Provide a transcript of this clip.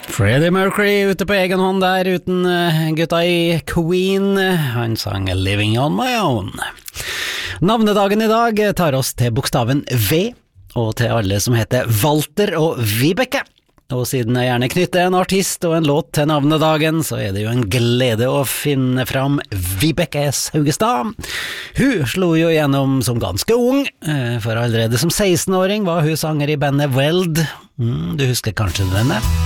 Freddie Mercury ute på egen hånd der uten gutta i Queen. Han sang Living on my own. Navnedagen i dag tar oss til bokstaven V, og til alle som heter Walter og Vibeke. Og siden jeg gjerne knytter en artist og en låt til navnedagen, så er det jo en glede å finne fram Vibeke Saugestad. Hun slo jo gjennom som ganske ung, for allerede som 16-åring var hun sanger i bandet Weld. Du husker kanskje denne?